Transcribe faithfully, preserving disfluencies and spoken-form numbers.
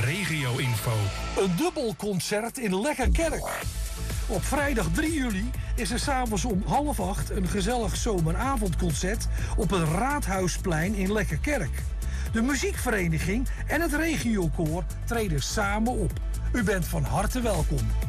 regio-info. Een dubbelconcert in Lekkerkerk. Op vrijdag drie juli is er s'avonds om half acht een gezellig zomeravondconcert op het Raadhuisplein in Lekkerkerk. De muziekvereniging en het regiokoor treden samen op. U bent van harte welkom.